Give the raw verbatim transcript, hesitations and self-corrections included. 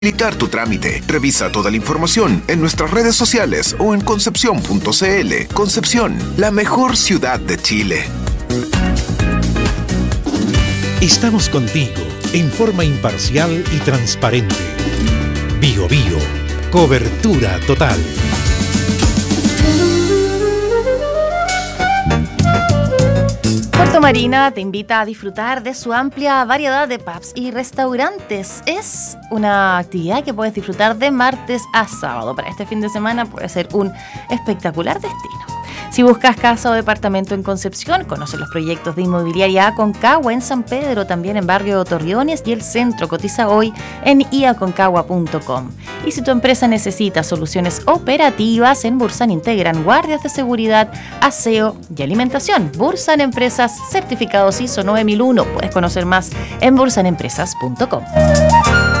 facilitar tu trámite. Revisa toda la información en nuestras redes sociales o en concepción punto c l. Concepción, la mejor ciudad de Chile. Estamos contigo en forma imparcial y transparente. Bio Bio, cobertura total. Puerto Marina te invita a disfrutar de su amplia variedad de pubs y restaurantes. Es una actividad que puedes disfrutar de martes a sábado. Para este fin de semana puede ser un espectacular destino. Si buscas casa o departamento en Concepción, conoce los proyectos de Inmobiliaria Aconcagua en San Pedro, también en Barrio Torreones y el Centro. Cotiza hoy en i aconcagua punto com. Y si tu empresa necesita soluciones operativas, en Bursan integran guardias de seguridad, aseo y alimentación. Bursan Empresas, certificados I S O nueve mil uno. Puedes conocer más en bursan empresas punto com.